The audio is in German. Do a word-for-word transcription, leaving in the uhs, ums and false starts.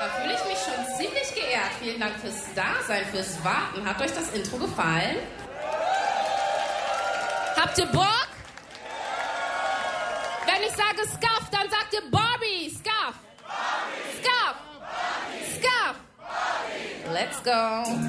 Da fühle ich mich schon ziemlich geehrt. Vielen Dank fürs Dasein, fürs Warten. Hat euch das Intro gefallen? Habt ihr Bock? Wenn ich sage Scuff, dann sagt ihr Barbie. Scuff. Scuff. Scuff. Let's go.